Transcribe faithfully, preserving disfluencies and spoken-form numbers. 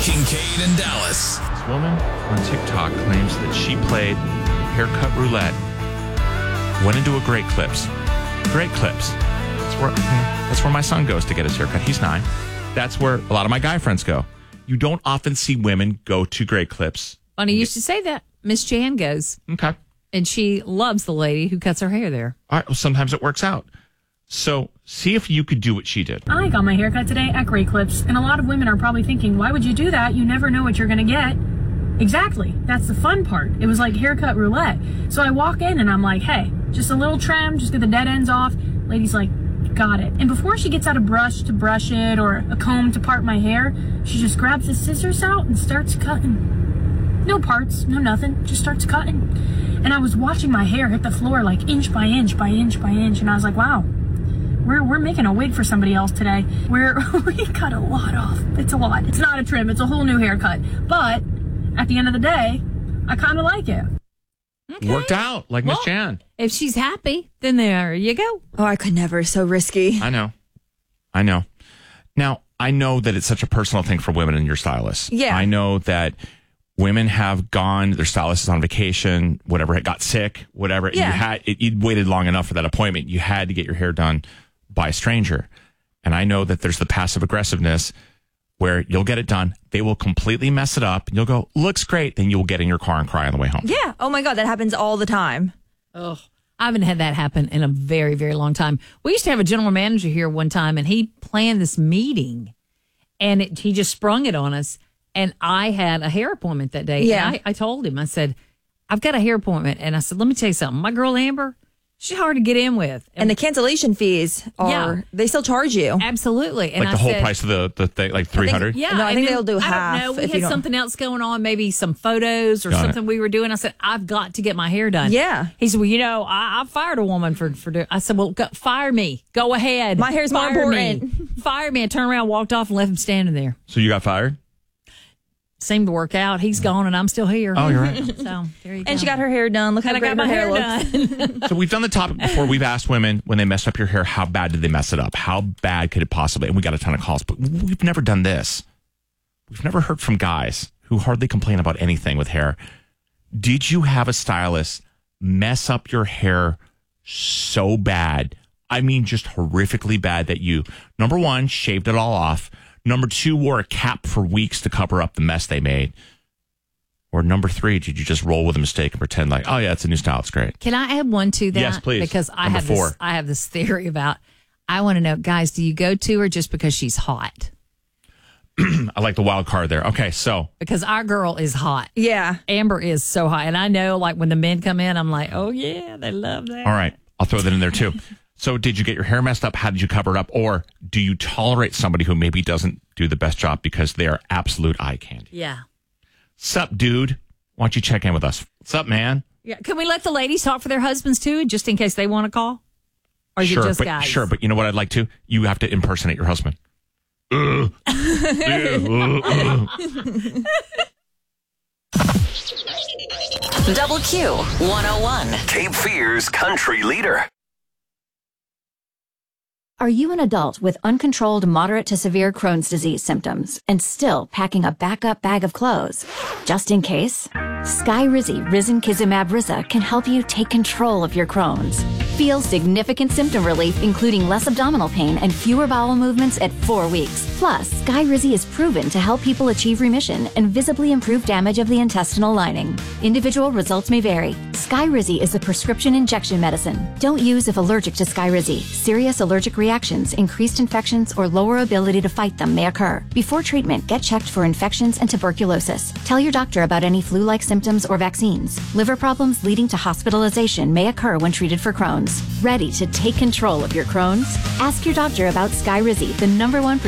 Kincaid and Dallas. This woman on TikTok claims that she played haircut roulette, went into a Great Clips. Great Clips. That's where, that's where my son goes to get his haircut. He's nine. That's where a lot of my guy friends go. You don't often see women go to Great Clips. Funny you should say that. Miss Jan goes. Okay. And she loves the lady who cuts her hair there. All right. Well, sometimes it works out. So see if you could do what she did. I got my haircut today at Great Clips, and a lot of women are probably thinking, why would you do that? You never know what you're going to get. Exactly. That's the fun part. It was like haircut roulette. So I walk in and I'm like, hey, just a little trim, just get the dead ends off. Lady's like, got it. And before she gets out a brush to brush it or a comb to part my hair, she just grabs the scissors out and starts cutting. No parts, no nothing, just starts cutting. And I was watching my hair hit the floor like inch by inch by inch by inch, and I was like, wow. We're, we're making a wig for somebody else today. We're, we cut a lot off. It's a lot. It's not a trim. It's a whole new haircut. But at the end of the day, I kind of like it. Okay. Worked out, like Well, Miss Jan. If she's happy, then there you go. Oh, I could never. So risky. I know. I know. Now, I know that it's such a personal thing for women and your stylist. Yeah. I know that women have gone, their stylist is on vacation, whatever, it got sick, whatever. Yeah. You had, it, you'd waited long enough for that appointment. You had to get your hair done by a stranger. And I know that there's the passive aggressiveness where you'll get it done. They will completely mess it up. And you'll go, looks great. Then you'll get in your car and cry on the way home. Yeah. Oh my God, that happens all the time. Oh, I haven't had that happen in a very, very long time. We used to have a general manager here one time, and he planned this meeting, and it, he just sprung it on us. And I had a hair appointment that day. Yeah. And I, I told him, I said, I've got a hair appointment. And I said, let me tell you something. My girl Amber, she's hard to get in with. And the cancellation fees are, Yeah. they still charge you. Absolutely. And Like I the whole said, price of the, the thing, like three hundred. Yeah, No, I and think then- they'll do I half don't know. We if you had don't- something else going on, maybe some photos or Got it. something we were doing. I said, I've got to get my hair done. Yeah. He said, well, you know, I, I fired a woman for for doing. I said, well, go, fire me. Go ahead. My hair's more fire me. important. Fire me. I turned around, walked off, and left him standing there. So you got fired? Seemed to work out. He's gone, and I'm still here. Oh, you're right. So there you go. And she got her hair done. Look how And I great got my her hair, hair, looks. done. So we've done the topic before. We've asked women when they messed up your hair, how bad did they mess it up? How bad could it possibly? And we got a ton of calls, but we've never done this. We've never heard from guys who hardly complain about anything with hair. Did you have a stylist mess up your hair so bad? I mean, just horrifically bad that you, number one, shaved it all off. Number two, wore a cap for weeks to cover up the mess they made. Or number three, did you just roll with a mistake and pretend like, oh yeah, it's a new style, it's great? Can I add one to that? Yes, please. Because I Number have four. this. I have this theory about. I want to know, guys. Do you go to her just because she's hot? I like the wild card there. Okay, so Because our girl is hot. Yeah. Amber is so hot. And I know, like, when the men come in, I'm like, oh, yeah, they love that. all right, I'll throw that in there too. So did you get your hair messed up? How did you cover it up? Or do you tolerate somebody who maybe doesn't do the best job because they are absolute eye candy? Yeah. Sup, dude? Why don't you check in with us? What's up, man? Yeah. Can we let the ladies talk for their husbands, too, just in case they want to call? Or is sure, it just but, guys? Sure, but you know what I'd like to? You have to impersonate your husband. Uh, yeah, uh, uh. Double Q one oh one. Cape Fear's country leader. Are you an adult with uncontrolled moderate to severe Crohn's disease symptoms and still packing a backup bag of clothes? Just in case, Skyrizi Risankizumab Riza can help you take control of your Crohn's. Feel significant symptom relief, including less abdominal pain and fewer bowel movements at four weeks. Plus, Skyrizi is proven to help people achieve remission and visibly improve damage of the intestinal lining. Individual results may vary. Skyrizi is a prescription injection medicine. Don't use if allergic to Skyrizi. Serious allergic reactions, increased infections, or lower ability to fight them may occur. Before treatment, get checked for infections and tuberculosis. Tell your doctor about any flu-like symptoms or vaccines. Liver problems leading to hospitalization may occur when treated for Crohn's. Ready to take control of your Crohn's? Ask your doctor about Skyrizi, the number one